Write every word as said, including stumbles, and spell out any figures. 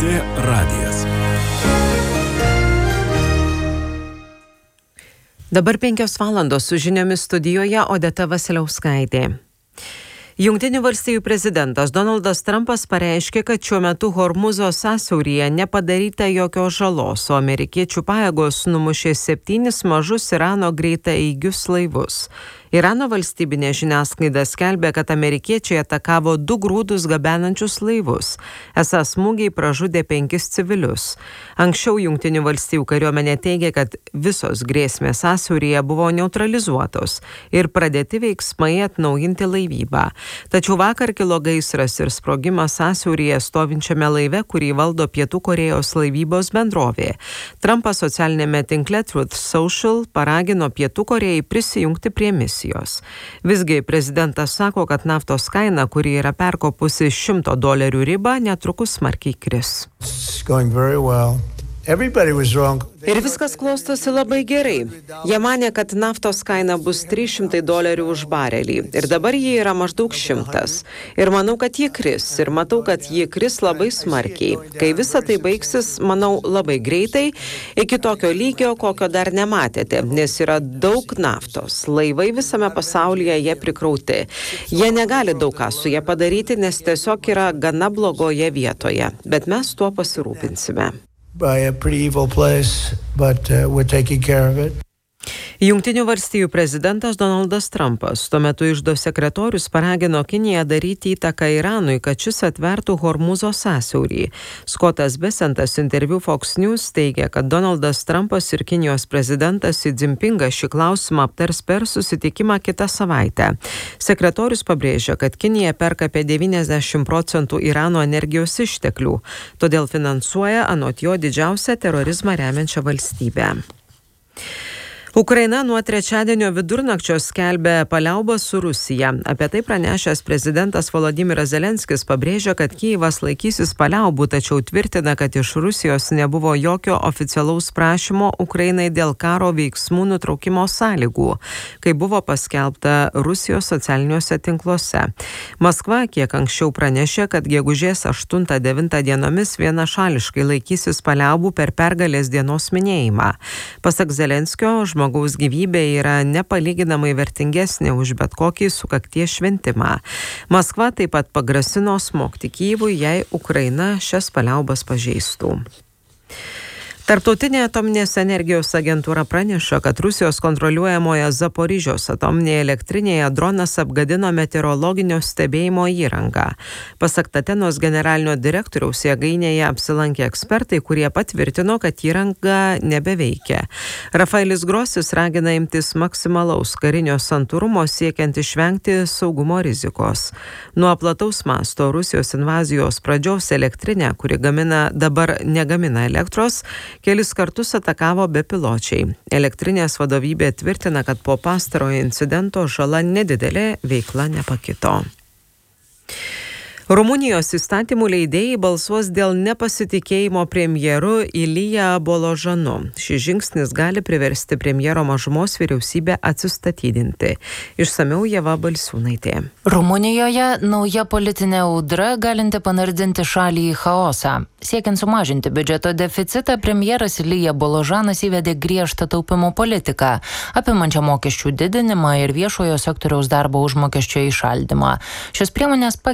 Lrt radijas. Dabar penkios valandos su žiniomis studijoje Odeta Vasiliauskaitė. Jungtinių valstijų prezidentas Donaldas Trumpas pareiškė, kad šiuo metu Hormuzo sąsiauryje nepadaryta jokios žalos, o amerikiečių pajėgos numušė septynis mažus Irano greitaeigius laivus. Irano valstybinė žiniasklaida skelbė, kad amerikiečiai atakavo du grūdus gabenančius laivus. Esą smūgiai pražudė penkis civilius. Anksčiau Jungtinių valstijų kariuomenė teigė, kad visos grėsmės sąsiauryje buvo neutralizuotos ir pradėti veiksmai atnaujinti laivybą. Tačiau vakar kilo gaisras ir sprogimas sąsiauryje stovinčiame laive, kurį valdo Pietų Korėjos laivybos bendrovė. Trumpas socialinėme tinkle Truth Social paragino Pietų Korėjai prisijungti prie misijos. Visgi prezidentas sako, kad naftos kaina, kuri yra perkopusi šimto dolerių ribą, netrukus smarkiai kris. Ir viskas klostosi labai gerai. Jie manė, kad naftos kaina bus trys šimtai dolerių už barelį. Ir dabar ji yra maždaug šimtas. Ir manau, kad ji kris. Ir matau, kad ji kris labai smarkiai. Kai visa tai baigsis, manau, labai greitai, iki tokio lygio, kokio dar nematėte, nes yra daug naftos. Laivai visame pasaulyje jie prikrauti. Jie negali daug ką su jie padaryti, nes tiesiog yra gana blogoje vietoje. Bet mes tuo pasirūpinsime. By a pretty evil place, but uh, we're taking care of it. Jungtinių valstijų prezidentas Donaldas Trumpas tuo metu iždo sekretorius paragino Kiniją daryti įtaką Iranui, kad šis atvertų Hormuzo sąsiaurį. Scottas Bessentas interviu Fox News teigia, kad Donaldas Trumpas ir Kinijos prezidentas Xi Jinpingas šį klausimą aptars per susitikimą kitą savaitę. Sekretorius pabrėžia, kad Kinija perka apie devyniasdešimt procentų Irano energijos išteklių, todėl finansuoja anot jo didžiausią terorizmą remiančią valstybę. Ukraina nuo trečiadienio vidurnakčio skelbia paliaubą su Rusija. Apie tai pranešęs prezidentas Volodymyras Zelenskis pabrėžia, kad Kijevas laikysis paliaubų, tačiau tvirtina, kad iš Rusijos nebuvo jokio oficialaus prašymo Ukrainai dėl karo veiksmų nutraukimo sąlygų, kai buvo paskelbta Rusijos socialiniuose tinkluose. Maskva kiek anksčiau pranešė, kad gegužės aštuntą devintą dienomis vienašališkai laikysis paliaubų per pergalės dienos minėjimą. Pasak Zelenskio, žmogaus Žmogaus gyvybė yra nepalyginamai vertingesnė už bet kokį sukakties šventimą. Maskva taip pat pagrasino smogti Kijevui, jei Ukraina šias paliaubas pažeistų. Tarptautinė atominės energijos agentūra praneša, kad Rusijos kontroliuojamoje Zaporižios atominėje elektrinėje dronas apgadino meteorologinio stebėjimo įrangą. Pasak Tatenos generalinio direktoriaus jėgainėje apsilankė ekspertai, kurie patvirtino, kad įranga nebeveikia. Rafaelis Grosis ragina imtis maksimalaus karinio santūrumo siekiant išvengti saugumo rizikos. Nuo plataus masto Rusijos invazijos pradžios elektrinė, kuri gamina, dabar negamina elektros, kelis kartus atakavo bepiločiai. Elektrinės vadovybė tvirtina, kad po pastarojo incidento žala nedidelė, veikla nepakito. Rumunijos įstatymų leidėjai balsuos dėl nepasitikėjimo premjeru Ilija Boložanu. Šis žingsnis gali priversti premjero mažumos vyriausybę atsistatydinti. Išsamiau Ieva Balsiūnaitė. Rumunijoje nauja politinė audra galinti panardinti šalį į chaosą. Siekiant sumažinti biudžeto deficitą, premjeras Ilija Boložanas įvedė griežtą taupimo politiką, apimančią mokesčių didinimą ir viešojo sektoriaus darbo užmokesčio įšaldymą. Šios priemonės pakeitė